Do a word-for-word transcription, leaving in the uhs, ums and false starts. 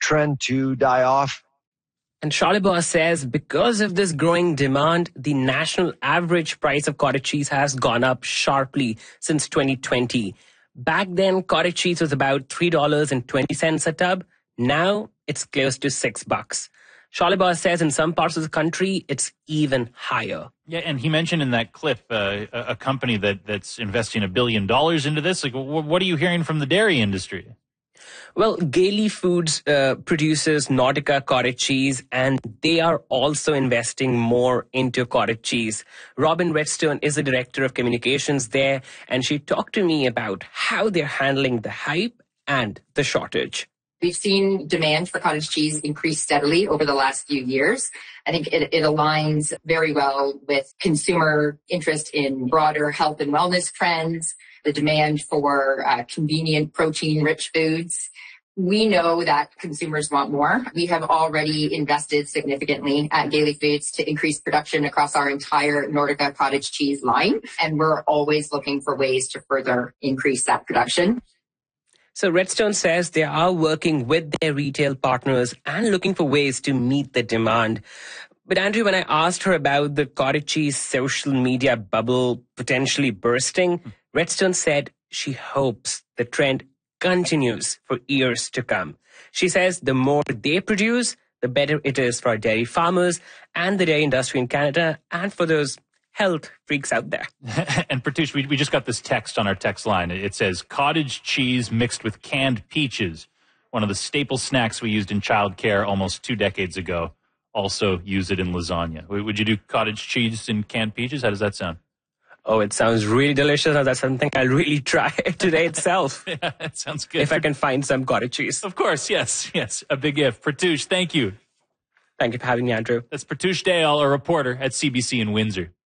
trend to die off. And Shalibor says because of this growing demand, the national average price of cottage cheese has gone up sharply since twenty twenty. Back then, cottage cheese was about three dollars and twenty cents a tub. Now it's close to six bucks. Shalibor says in some parts of the country, it's even higher. Yeah, and he mentioned in that clip uh, a, a company that, that's investing a billion dollars into this. Like, w- what are you hearing from the dairy industry? Well, Gailey Foods uh, produces Nordica cottage cheese, and they are also investing more into cottage cheese. Robin Redstone is the director of communications there, and she talked to me about how they're handling the hype and the shortage. We've seen demand for cottage cheese increase steadily over the last few years. I think it, it aligns very well with consumer interest in broader health and wellness trends, the demand for uh, convenient protein-rich foods. We know that consumers want more. We have already invested significantly at Gailey Foods to increase production across our entire Nordica cottage cheese line, and we're always looking for ways to further increase that production. So Redstone says they are working with their retail partners and looking for ways to meet the demand. But Andrew, when I asked her about the cottage cheese social media bubble potentially bursting, Redstone said she hopes the trend continues for years to come. She says the more they produce, the better it is for dairy farmers and the dairy industry in Canada and for those health freaks out there. And Pratyush, we, we just got this text on our text line. It says, cottage cheese mixed with canned peaches, one of the staple snacks we used in childcare almost two decades ago. Also use it in lasagna. Would you do cottage cheese and canned peaches? How does that sound? Oh, it sounds really delicious. That's something I'll really try today itself. Yeah, that sounds good. If I can find some cottage cheese. Of course, yes, yes. A big if. Pratyush, thank you. Thank you for having me, Andrew. That's Pratyush Dayal, a reporter at C B C in Windsor.